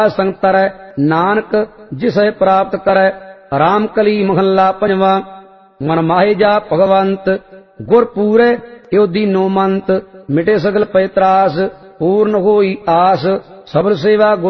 संग तरੈ नानक जिसे प्राप्त करੈ। राम कली महला पंजवा। मन माहे जा भगवंत गुर पूरे यो दीनो मंत। मिटे सगल पै त्रास पूर्ण होई आस। सबल सेवा